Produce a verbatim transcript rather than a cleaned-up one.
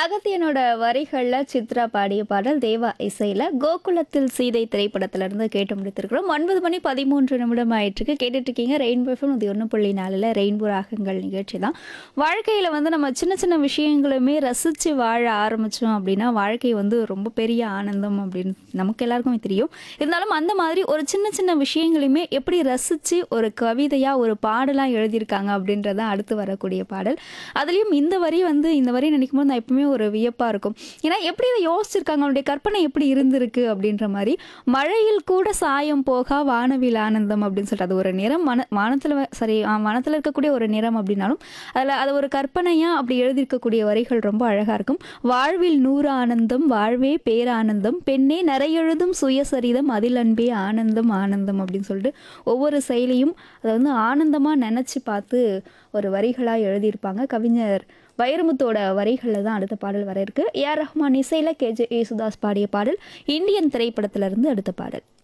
அகத்தியனோட வரிகள்ல சித்ரா பாடிய பாடல் தேவா இசையில கோகுலத்தில் சீதை திரைப்படத்துல இருந்து கேட்டு முடித்திருக்கிறோம். ஒன்பது மணி பதிமூன்று நிமிடம் ஆயிட்டிருக்கு. கேட்டுட்டு இருக்கீங்க ரெயின்போ எஃப்எம் இது ஒன்று புள்ளி நாலுல ரெயின்போ ராகங்கள் நிகழ்ச்சி தான். வாழ்க்கையில வந்து நம்ம சின்ன சின்ன விஷயங்களுமே ரசிச்சு வாழ ஆரம்பிச்சோம் அப்படின்னா வாழ்க்கை வந்து ரொம்ப பெரிய ஆனந்தம் அப்படின்னு நமக்கு எல்லாருக்குமே தெரியும். இருந்தாலும் அந்த மாதிரி ஒரு சின்ன சின்ன விஷயங்களையுமே எப்படி ரசிச்சு ஒரு கவிதையா ஒரு பாடலா எழுதியிருக்காங்க அப்படின்றதான் அடுத்து வரக்கூடிய பாடல். அதுலயும் இந்த வரி வந்து இந்த வரி நினைக்கும் போது நான் எப்பவுமே ஒரு வியப்பா இருக்கும். ஏன்னா எப்படி இதை யோசிச்சிருக்காங்க, அவனுடைய கற்பனை எப்படி இருந்திருக்கு அப்படின்ற மாதிரி. மழையில் கூட சாயம் போகா வானவில் ஆனந்தம் அப்படின்னு சொல்லிட்டு அது ஒரு நிறம் மன வானத்துல சரி வானத்துல இருக்கக்கூடிய ஒரு நிறம் அப்படின்னாலும் அதுல அது ஒரு கற்பனையா அப்படி எழுதியிருக்கக்கூடிய வரிகள் ரொம்ப அழகா இருக்கும். வாழ்வில் நூறு ஆனந்தம் வாழ்வே பேரானந்தம் பெண்ணே நிறையெழுதும் சுயசரிதம் அதில் அன்பே ஆனந்தம் ஆனந்தம் அப்படின்னு சொல்லிட்டு ஒவ்வொரு செயலையும் அதை வந்து ஆனந்தமா நினைச்சு பார்த்து ஒரு வரிகளா எழுதியிருப்பாங்க. கவிஞர் வைரமுத்தோட வரிகளில் தான் அடுத்த பாடல் வர இருக்கு. ஏ ஆர் ரஹ்மான் இசையில கே ஜே யேசுதாஸ் பாடிய பாடல் இந்தியன் திரைப்படத்திலிருந்து அடுத்த பாடல்.